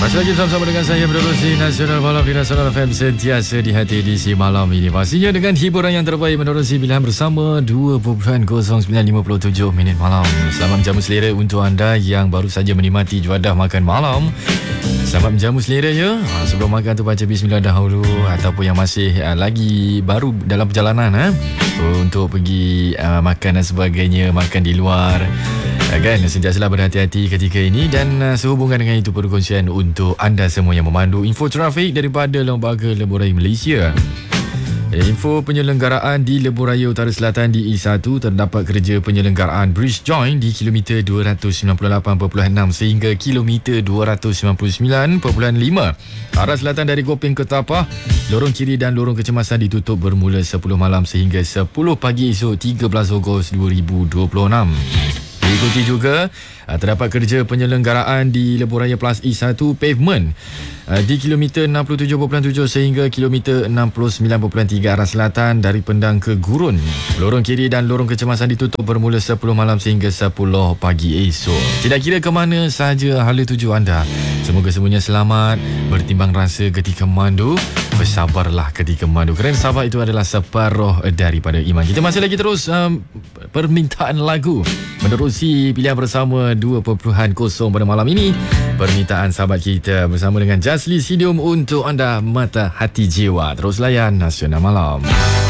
Masih lagi bersama dengan saya Menerusi Nasional Malam di Nasional FM, sentiasa di hati edisi malam ini. Pastinya dengan hiburan yang terbaik menerusi pilihan bersama 2.0957 minit malam. Selamat menjamu selera untuk anda yang baru saja menikmati juadah makan malam. Selamat menjamu selera ya. Sebelum makan tu baca bismillah dahulu, ataupun yang masih lagi baru dalam perjalanan untuk pergi makan dan sebagainya, makan di luar. Kan, sentiasalah berhati-hati ketika ini. Dan sehubungan dengan itu, perkongsian untuk anda semua yang memandu info trafik daripada Lembaga Lebuh Raya Malaysia. Info penyelenggaraan di Lebuh Raya Utara Selatan di E1, terdapat kerja penyelenggaraan Bridge Joint di kilometer 298.6 sehingga kilometer 299.5. Arah selatan dari Gopeng ke Tapah, lorong kiri dan lorong kecemasan ditutup bermula 10 malam sehingga 10 pagi esok 13 Ogos 2026. Diikuti juga terdapat kerja penyelenggaraan di Lebuh Raya Plus E1 Pavement di kilometer 67.7 sehingga kilometer 69.3 arah selatan dari Pendang ke Gurun. Lorong kiri dan lorong kecemasan ditutup bermula 10 malam sehingga 10 pagi esok. Tidak kira ke mana sahaja hala tuju anda, semoga semuanya selamat, bertimbang rasa ketika memandu, bersabarlah ketika memandu, kerana sabar itu adalah separuh daripada iman. Kita masih lagi terus permintaan lagu menerusi pilihan bersama 2.0 pada malam ini. Permintaan sahabat kita bersama dengan Jasli Sidium untuk anda, Mata Hati Jiwa. Terus layan Nasional Malam.